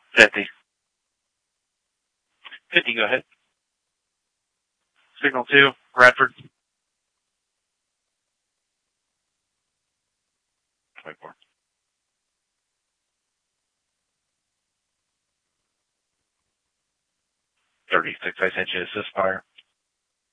50. 50, go ahead. Signal 2, Bradford. 24. 36, I sent you assist fire.